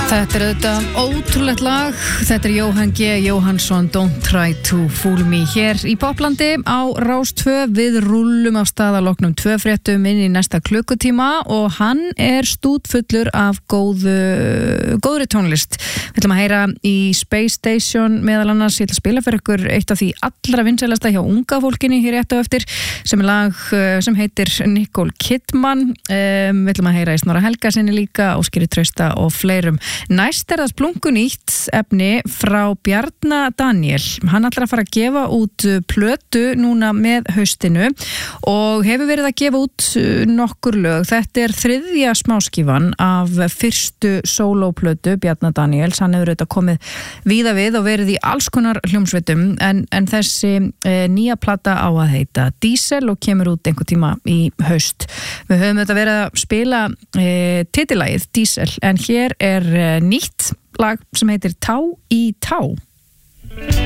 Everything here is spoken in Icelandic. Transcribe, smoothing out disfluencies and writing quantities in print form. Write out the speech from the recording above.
Þetta auðvitað ótrúlegt lag. Þetta Jóhann G. Jóhannsson, Don't Try to Fool Me, hér í Poplandi á Rás 2. Við rúllum af stað að loknum 2 fréttum inn í næsta klukkutíma og hann stútfullur af góðri tónlist. Við ætlum að heyra í Space Station meðal annars. Ég ætla að spila fyrir ykkur eitt af því allra vinsælasta hjá unga fólkinni hér rétt á eftir, sem lag sem heitir Nicole Kidman. Við ætlum að heyra í Snorra Helgasyni líka, Ásgeiri Trausta og fleirum. Næst það splunkunýtt efni frá Bjarna Daniel. Hann ætlar að fara að gefa út plötu núna með haustinu og hefur verið að gefa út nokkur lög. Þetta 3. smáskífan af fyrstu sólóplötu Bjarna Daniels. Hann hefur auðvitað komið víða við og verið í alls konar hljómsveitum en þessi nýja plata á að heita Diesel og kemur út einhver tíma í haust. Við höfum auðvitað verið að spila titillagið Diesel, en hér nýtt lag sem heitir Tá í tá.